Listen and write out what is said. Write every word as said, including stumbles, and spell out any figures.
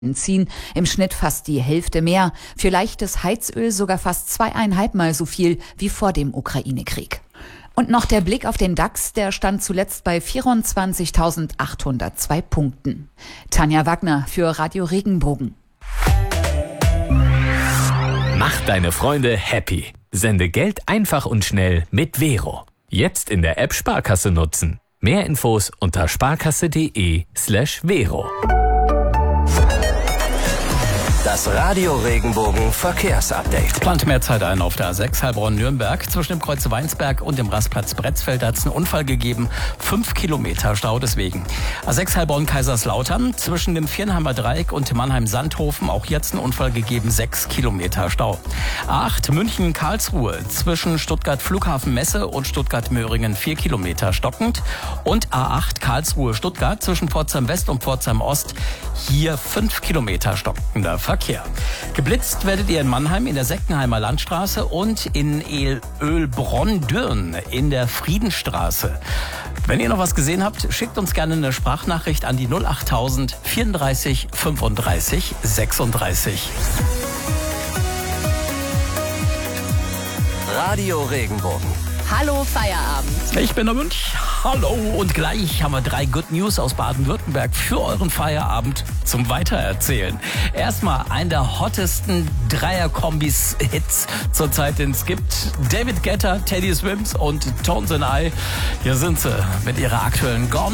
Benzin im Schnitt fast die Hälfte mehr, für leichtes Heizöl sogar fast zweieinhalbmal so viel wie vor dem Ukraine-Krieg. Und noch der Blick auf den DAX, der stand zuletzt bei vierundzwanzigtausendachthundertzwei Punkten. Tanja Wagner für Radio Regenbogen. Mach deine Freunde happy. Sende Geld einfach und schnell mit Vero. Jetzt in der App Sparkasse nutzen. Mehr Infos unter sparkasse.de slash Vero. Das Radio Regenbogen Verkehrsupdate. Plant mehr Zeit ein auf der A sechs Heilbronn-Nürnberg. Zwischen dem Kreuz Weinsberg und dem Rastplatz Bretzfeld hat es einen Unfall gegeben. Fünf Kilometer Stau deswegen. A sechs Heilbronn-Kaiserslautern. Zwischen dem Viernheimer Dreieck und Mannheim-Sandhofen auch jetzt einen Unfall gegeben. Sechs Kilometer Stau. A acht München-Karlsruhe. Zwischen Stuttgart-Flughafen-Messe und Stuttgart-Möhringen vier Kilometer stockend. Und A acht Karlsruhe-Stuttgart zwischen Pforzheim West und Pforzheim Ost. Hier fünf Kilometer stockender Verkehr. Geblitzt werdet ihr in Mannheim in der Seckenheimer Landstraße und in Ölbronn-Dürn in der Friedenstraße. Wenn ihr noch was gesehen habt, schickt uns gerne eine Sprachnachricht an die null achttausend vierunddreißig fünfunddreißig sechsunddreißig. Radio Regenbogen. Hallo Feierabend. Ich bin der Münch. Hallo. Und gleich haben wir drei Good News aus Baden-Württemberg für euren Feierabend zum Weitererzählen. Erstmal ein der hottesten Dreier-Kombis-Hits zurzeit, den es gibt. David Guetta, Teddy Swims und Tones and I. Hier sind sie mit ihrer aktuellen Gone